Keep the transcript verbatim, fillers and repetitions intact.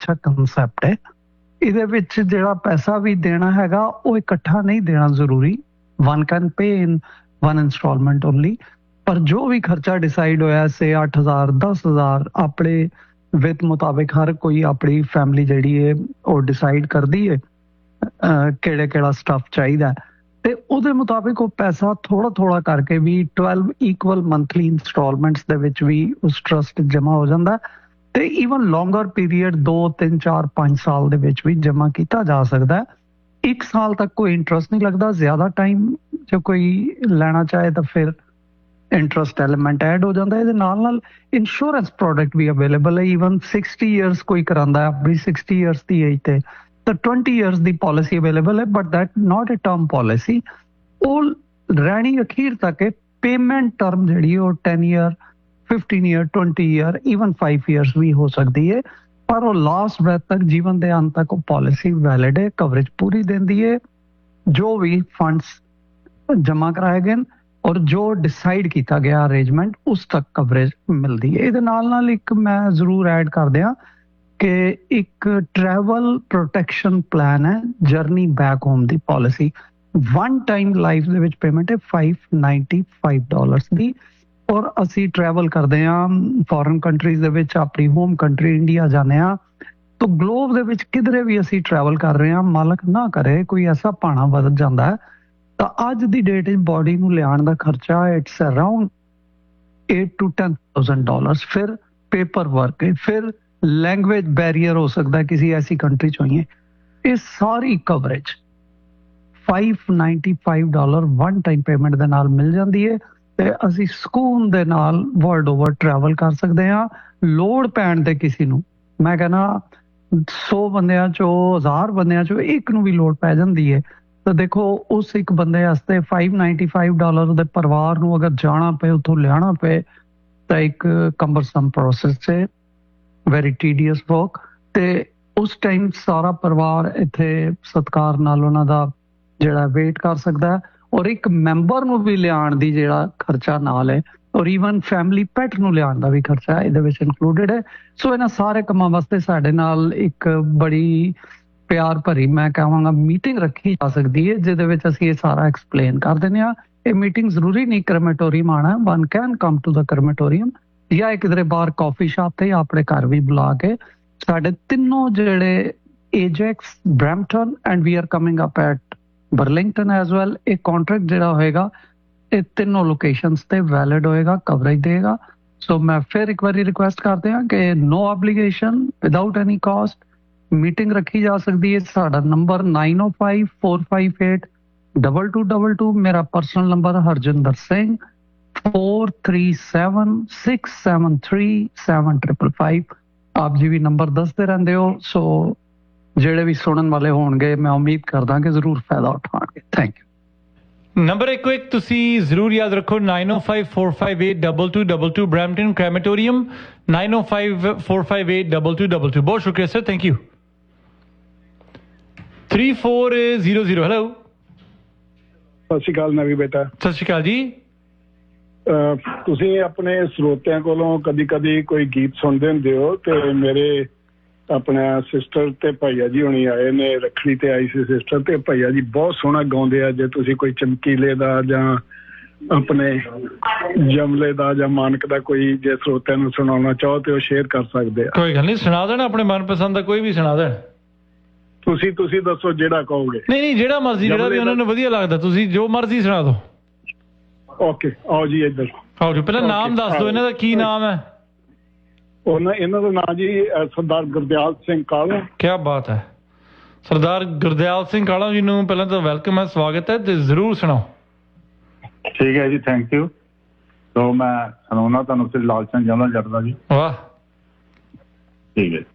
ਅੱਛਾ ਕੰਸੈਪਟ ਹੈ। ਇਹਦੇ ਵਿੱਚ ਜਿਹੜਾ ਪੈਸਾ ਵੀ ਦੇਣਾ ਹੈਗਾ ਉਹ ਇਕੱਠਾ ਨਹੀਂ ਦੇਣਾ ਜ਼ਰੂਰੀ, one can pay in one instalment only. ਪਰ ਜੋ ਵੀ ਖਰਚਾ ਡਿਸਾਈਡ ਹੋਇਆ ਸੇ ਅੱਠ ਹਜ਼ਾਰ ਦਸ ਹਜ਼ਾਰ ਆਪਣੇ ਵਿੱਤ ਮੁਤਾਬਿਕ ਹਰ ਕੋਈ ਆਪਣੀ ਫੈਮਿਲੀ ਜਿਹੜੀ ਹੈ ਉਹ ਡਿਸਾਈਡ ਕਰਦੀ ਹੈ ਕਿਹੜੇ ਕਿਹੜਾ ਸਟੱਫ ਚਾਹੀਦਾ, ਤੇ ਉਹਦੇ ਮੁਤਾਬਿਕ ਉਹ ਪੈਸਾ ਥੋੜਾ ਥੋੜਾ ਕਰਕੇ ਵੀ ਟਵੈਲਵ ਇਕੁਅਲ ਮੰਥਲੀ ਇੰਸਟਾਲਮੈਂਟਸ ਦੇ ਵਿੱਚ ਵੀ ਉਸ ਟਰਸਟ ਜਮ੍ਹਾਂ ਹੋ ਜਾਂਦਾ, ਤੇ ਈਵਨ ਲੌਂਗਰ ਪੀਰੀਅਡ ਦੋ ਤਿੰਨ ਚਾਰ ਪੰਜ ਸਾਲ ਦੇ ਵਿੱਚ ਵੀ ਜਮ੍ਹਾਂ ਕੀਤਾ ਜਾ ਸਕਦਾ। ਇੱਕ ਸਾਲ ਤੱਕ ਕੋਈ ਇੰਟਰਸਟ ਨਹੀਂ ਲੱਗਦਾ, ਜ਼ਿਆਦਾ ਟਾਈਮ ਜੇ ਕੋਈ ਲੈਣਾ ਚਾਹੇ ਤਾਂ ਫਿਰ ਇੰਟਰਸਟ ਐਲੀਮੈਂਟ ਐਡ ਹੋ ਜਾਂਦਾ। ਇਹਦੇ ਨਾਲ ਨਾਲ ਇੰਸ਼ੋਰੈਂਸ ਪ੍ਰੋਡਕਟ ਵੀ ਅਵੇਲੇਬਲ ਹੈ, ਈਵਨ ਸਿਕਸਟੀ ਈਅਰਸ ਕੋਈ ਕਰਾਉਂਦਾ ਹੈ ਆਪਣੀ ਸਿਕਸਟੀ ਈਅਰਸ ਦੀ ਏਜ ਤੇ ਤਾਂ ਟਵੈਂਟੀ ਈਅਰਸ ਦੀ ਪਾਲਿਸੀ ਅਵੇਲੇਬਲ ਹੈ, but that not a term policy. ਉਹ ਰਹਿਣੀ ਅਖੀਰ ਤੱਕ ਹੈ। ਪੇਮੈਂਟ ਟਰਮ ਜਿਹੜੀ ਉਹ ten year fifteen year twenty year even five years ਵੀ ਹੋ ਸਕਦੀ ਹੈ, ਪਰ ਉਹ ਲਾਸਟ ਬ੍ਰੈਥ ਤੱਕ ਜੀਵਨ ਦੇ ਅੰਤ ਤੱਕ ਉਹ ਪਾਲਿਸੀ ਵੈਲਿਡ ਹੈ, ਕਵਰੇਜ ਪੂਰੀ ਦਿੰਦੀ ਹੈ ਜੋ ਵੀ ਫੰਡਸ ਜਮ੍ਹਾਂ ਕਰਾਏ ਗਏ ਔਰ ਜੋ ਡਿਸਾਈਡ ਕੀਤਾ ਗਿਆ ਅਰੇਂਜਮੈਂਟ ਉਸ ਤੱਕ ਕਵਰੇਜ ਮਿਲਦੀ ਹੈ। ਇਹਦੇ ਨਾਲ ਨਾਲ ਇੱਕ ਮੈਂ ਜ਼ਰੂਰ ਐਡ ਕਰ ਦਿਆਂ ਕਿ ਇੱਕ ਟਰੈਵਲ ਪ੍ਰੋਟੈਕਸ਼ਨ ਪਲਾਨ ਹੈ, ਜਰਨੀ ਬੈਕ ਹੋਮ ਦੀ ਪਾਲਿਸੀ। ਵਨ ਟਾਈਮ ਲਾਈਫ ਦੇ ਵਿੱਚ ਪੇਮੈਂਟ ਹੈ ਫਾਈਵ ਨਾਈਨਟੀ ਫਾਈਵ ਡਾਲਰਸ ਦੀ, ਔਰ ਅਸੀਂ ਟਰੈਵਲ ਕਰਦੇ ਹਾਂ ਫੋਰਨ ਕੰਟਰੀਜ਼ ਦੇ ਵਿੱਚ, ਆਪਣੀ ਹੋਮ ਕੰਟਰੀ ਇੰਡੀਆ ਜਾਂਦੇ ਹਾਂ, ਤਾਂ ਗਲੋਬ ਦੇ ਵਿੱਚ ਕਿਧਰੇ ਵੀ ਅਸੀਂ ਟਰੈਵਲ ਕਰ ਰਹੇ ਹਾਂ, ਮਾਲਕ ਨਾ ਕਰੇ ਕੋਈ ਐਸਾ ਭਾਣਾ ਵੱਧ ਜਾਂਦਾ ਹੈ ਤਾਂ ਅੱਜ ਦੀ ਡੇਟ ਵਿੱਚ ਬੋਡੀ ਨੂੰ ਲਿਆਉਣ ਦਾ ਖਰਚਾ it's around eight two ten thousand dollars. ਫਿਰ ਪੇਪਰ ਵਰਕ ਹੈ, ਫਿਰ ਲੈਂਗੁਏਜ ਬੈਰੀਅਰ ਹੋ ਸਕਦਾ ਕਿਸੇ ਐਸੀ ਕੰਟਰੀ ਚ ਹੋਈਏ। ਇਹ ਸਾਰੀ coverage five ninety five dollar one time payment ਦੇ ਨਾਲ ਮਿਲ ਜਾਂਦੀ ਹੈ, ਤੇ ਅਸੀਂ ਸਕੂਨ ਦੇ ਨਾਲ ਵਰਲਡ ਓਵਰ ਟਰੈਵਲ ਕਰ ਸਕਦੇ ਹਾਂ। ਲੋੜ ਪੈਣ ਤੇ ਕਿਸੇ ਨੂੰ, ਮੈਂ ਕਹਿੰਦਾ ਸੌ ਬੰਦਿਆਂ ਚੋਂ ਹਜ਼ਾਰ ਬੰਦਿਆਂ ਚੋਂ ਇੱਕ ਨੂੰ ਵੀ ਲੋੜ ਪੈ ਜਾਂਦੀ ਹੈ, ਤਾਂ ਦੇਖੋ ਉਸ ਇੱਕ ਬੰਦੇ ਵਾਸਤੇ ਫਾਈਵ ਨਾਈਨਟੀ ਫਾਈਵ ਡਾਲਰ ਉਹਦੇ ਪਰਿਵਾਰ ਨੂੰ ਅਗਰ ਜਾਣਾ ਪਏ ਉੱਥੋਂ ਲਿਆਉਣਾ ਪਏ ਤਾਂ ਇੱਕ ਕੰਬਰਸਮ ਪ੍ਰੋਸੈਸ ਹੈ, ਵੈਰੀ ਟੀਡੀਅਸ ਵਰਕ, ਤੇ ਉਸ ਟਾਈਮ ਸਾਰਾ ਪਰਿਵਾਰ ਇੱਥੇ ਸਤਿਕਾਰ ਨਾਲ ਉਹਨਾਂ ਦਾ ਜਿਹੜਾ ਵੇਟ ਕਰ ਸਕਦਾ ਹੈ, ਔਰ ਇੱਕ ਮੈਂਬਰ ਨੂੰ ਵੀ ਲਿਆਉਣ ਦੀ ਜਿਹੜਾ ਖਰਚਾ ਨਾਲ ਹੈ, ਔਰ ਈਵਨ ਫੈਮਿਲੀ ਪੈਟ ਨੂੰ ਲਿਆਉਣ ਦਾ ਵੀ ਖਰਚਾ ਇਹਦੇ ਵਿੱਚ ਇਨਕਲੂਡਡ ਹੈ। ਸੋ ਇਹਨਾਂ ਸਾਰੇ ਕੰਮਾਂ ਵਾਸਤੇ ਸਾਡੇ ਨਾਲ ਇੱਕ ਬੜੀ ਪਿਆਰ ਭਰੀ ਮੈਂ ਕਹਾਂਗਾ ਮੀਟਿੰਗ ਰੱਖੀ ਜਾ ਸਕਦੀ ਹੈ, ਜਿਹਦੇ ਵਿੱਚ ਅਸੀਂ ਇਹ ਸਾਰਾ ਐਕਸਪਲੇਨ ਕਰ ਦਿੰਦੇ ਹਾਂ। ਇਹ ਮੀਟਿੰਗ ਜ਼ਰੂਰੀ ਨਹੀਂ ਕਰਮੇਟੋਰੀਅਮ ਆਉਣਾ, ਵਨ ਕੈਨ ਕਮ ਟੂ ਦਾ ਕਰਮੇਟੋਰੀਅਮ ਜਾਂ ਕਿਧਰੇ ਬਾਹਰ ਕਾਫੀ ਸ਼ਾਪ ਤੇ ਜਾਂ ਆਪਣੇ ਘਰ ਵੀ ਬੁਲਾ ਕੇ। ਸਾਡੇ ਤਿੰਨੋਂ ਜਿਹੜੇ ਏਜੈਕਸ, Brampton and we are coming up at Burlington as well, ਇਹ ਕੰਟਰੈਕਟ ਜਿਹੜਾ ਹੋਏਗਾ ਇਹ ਤਿੰਨੋਂ ਲੋਕੇਸ਼ਨਸ ਤੇ ਵੈਲਿਡ ਹੋਏਗਾ, ਕਵਰੇਜ ਦੇਗਾ। ਸੋ ਮੈਂ ਫਿਰ ਇੱਕ ਵਾਰੀ ਰਿਕੁਐਸਟ ਕਰਦੇ ਹਾਂ ਕਿ ਨੋ ਆਬਲੀਗੇਸ਼ਨ, ਵਿਦਾਊਟ ਐਨੀ ਕਾਸਟ ਮੀਟਿੰਗ ਰੱਖੀ ਜਾ ਸਕਦੀ ਹੈ। ਸਾਡਾ ਨੰਬਰ ਨਾਈਨ ਓ five four five eight double two double two, ਮੇਰਾ personal number Harjinder Singh four three seven six seven three seven triple five. ਆਪ ਜੀ ਵੀ ਨੰਬਰ ਦੱਸਦੇ ਰਹਿੰਦੇ ਹੋ, ਸੋ ਜਿਹੜੇ ਵੀ ਸੁਣਨ ਵਾਲੇ ਹੋਣਗੇ ਮੈਂ ਉਮੀਦ ਕਰਦਾ ਕਿ ਜ਼ਰੂਰ ਫਾਇਦਾ ਉਠਾਉਣਗੇ। Thank you. ਨੰਬਰ ਇੱਕੋ ਇੱਕ ਤੁਸੀਂ ਜ਼ਰੂਰ ਯਾਦ ਰੱਖੋ, ਨਾਈਨ ਓ five four five eight double two double two, Brampton ਕ੍ਰੈਮੇਟੋਰੀਅਮ nine ਓ five four five eight double two double two. ਬਹੁਤ ਸ਼ੁਕਰੀਆ sir, thank you. Three four zero zero, hello. ਸਤਿ ਸ਼੍ਰੀ ਅਕਾਲ ਨਵੀ ਬੇਟਾ। ਸਤਿ ਸ਼੍ਰੀ ਅਕਾਲ ਜੀ। ਤੁਸੀਂ ਆਪਣੇ ਸਰੋਤਿਆਂ ਕੋਲੋਂ ਕਦੀ ਕਦੀ ਕੋਈ ਗੀਤ ਸੁਣਦੇ ਹੁੰਦੇ ਹੋ, ਤੇ ਮੇਰੇ ਆਪਣਾ ਸਿਸਟਰ ਤੇ ਭਾਈਆ ਜੀ ਹੁਣੀ ਆਏ ਨੇ, ਰੱਖੜੀ ਤੇ ਆਈ ਸੀ ਸਿਸਟਰ, ਤੇ ਭਾਈਆ ਜੀ ਬਹੁਤ ਸੋਹਣਾ ਗਾਉਂਦੇ ਆ। ਜੇ ਤੁਸੀਂ ਕੋਈ ਚਮਕੀਲੇ ਦਾ ਜਾਂ ਆਪਣੇ ਜਮਲੇ ਦਾ ਜਾਂ ਮਾਨਕ ਦਾ ਕੋਈ ਜੇ ਸਰੋਤਿਆਂ ਨੂੰ ਸੁਣਾਉਣਾ ਚਾਹੋ ਤੇ ਉਹ ਸ਼ੇਅਰ ਕਰ ਸਕਦੇ ਆ। ਕੋਈ ਗੱਲ ਨਹੀਂ, ਸੁਣਾ ਦੇਣਾ ਆਪਣੇ ਮਨਪਸੰਦ ਦਾ ਕੋਈ ਵੀ ਸੁਣਾ ਦੇਣ। ਤੁਸੀਂ ਤੁਸੀਂ ਦੱਸੋ ਜਿਹੜਾ ਕਹੋਗੇ। ਨਹੀਂ ਨਹੀਂ, ਜਿਹੜਾ ਮਰਜ਼ੀ, ਜਿਹੜਾ ਵੀ ਉਹਨਾਂ ਨੂੰ ਵਧੀਆ ਲੱਗਦਾ, ਤੁਸੀਂ ਜੋ ਮਰਜ਼ੀ ਸੁਣਾ ਦਿਓ। ਓਕੇ, ਆਓ ਜੀ ਇੱਧਰ ਆਓ ਜੀ। ਪਹਿਲਾਂ ਨਾਮ ਦੱਸ ਦਿਓ ਇਹਨਾਂ ਦਾ, ਕੀ ਨਾਮ ਹੈ? ਉਹਨਾਂ ਇਹਨਾਂ ਦਾ ਨਾਂ ਜੀ ਸਰਦਾਰ ਗੁਰਦਿਆਲ ਸਿੰਘ ਕਾਲਾ। ਕੀ ਬਾਤ ਹੈ। ਸਰਦਾਰ ਗੁਰਦਿਆਲ ਸਿੰਘ ਕਾਲਾ ਜੀ ਨੂੰ ਪਹਿਲਾਂ ਤਾਂ ਵੈਲਕਮ ਹੈ, ਸਵਾਗਤ ਹੈ, ਤੇ ਜ਼ਰੂਰ ਸੁਣਾਓ। ਠੀਕ ਹੈ ਜੀ, ਥੈਂਕ ਯੂ। ਸੋ ਮੈਂ ਸੁਣਾਉਣਾ ਤੁਹਾਨੂੰ ਸ੍ਰੀ ਲਾਲ ਸਿੰਘ ਜਮਲਾ ਜੱਟ ਦਾ ਜੀ। ਵਾਹ, ਠੀਕ ਹੈ।